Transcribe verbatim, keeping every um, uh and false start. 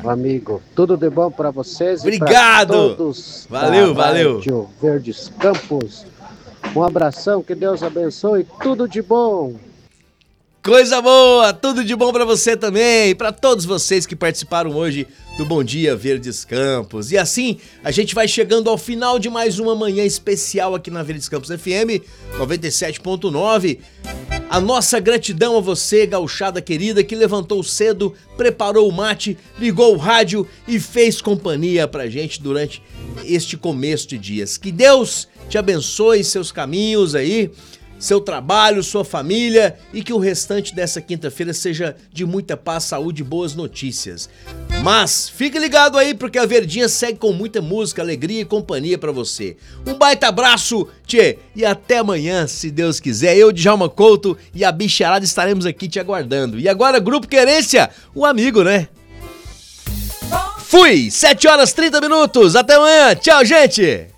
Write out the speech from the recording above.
amigo. Tudo de bom para vocês. Obrigado. E pra todos. Valeu, valeu. Rádio Verdes Campos. Um abração, que Deus abençoe. Tudo de bom. Coisa boa, tudo de bom pra você também, pra todos vocês que participaram hoje do Bom Dia Verdes Campos. E assim, a gente vai chegando ao final de mais uma manhã especial aqui na Verdes Campos F M noventa e sete ponto nove. A nossa gratidão a você, gauchada querida, que levantou cedo, preparou o mate, ligou o rádio e fez companhia pra gente durante este começo de dias. Que Deus te abençoe seus caminhos aí, seu trabalho, sua família, e que o restante dessa quinta-feira seja de muita paz, saúde e boas notícias. Mas fique ligado aí, porque a Verdinha segue com muita música, alegria e companhia pra você. Um baita abraço, tchê, e até amanhã, se Deus quiser. Eu, Djalma Couto, e a bicharada estaremos aqui te aguardando. E agora, Grupo Querência, um amigo, né? Fui! sete horas e trinta minutos, até amanhã, tchau, gente!